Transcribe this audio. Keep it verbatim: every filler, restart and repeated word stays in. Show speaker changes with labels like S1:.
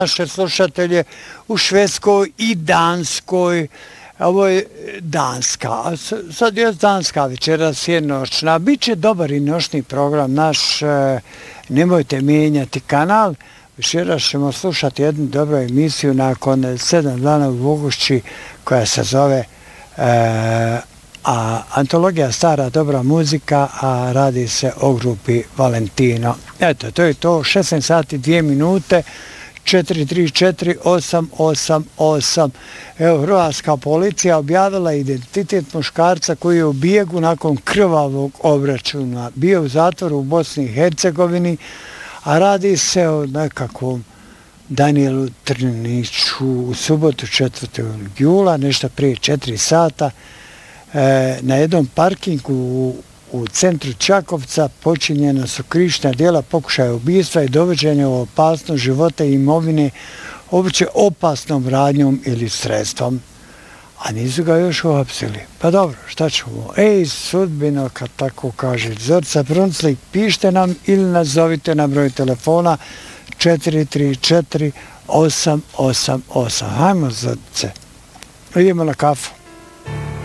S1: naše slušatelje u Švedskoj i Danskoj. Ovo je Danska, a sad je Danska, večeras je noćna. Biće dobar i noćni program naš, nemojte mijenjati kanal. Večeras ćemo slušati jednu dobru emisiju nakon sedam dana u Bogušći koja se zove a antologija Stara dobra muzika, a radi se o grupi Valentino. Eto, to je to, šesnaest sati dvije minute, četiri tri četiri osam osam osam. Evo, hrvatska policija objavila identitet muškarca koji je u bijegu nakon krvavog obračuna. Bio u zatvoru u Bosni i Hercegovini, a radi se o nekakvom Danielu Trniću u subotu četvrtog jula, nešto prije četiri sata, na jednom parkingu u, u centru Čakovca počinjena su krivična djela pokušaja ubistva i dovođenja u opasnost života i imovine uopće opasnom radnjom ili sredstvom. A nisu ga još uhapsili. Pa dobro, šta ćemo? Ej, sudbino, kad tako kaže Zorca Brunslik, pišite nam ili nazovite na broj telefona četiri tri četiri osam osam osam. Hajmo, Zorce, idemo na kafu.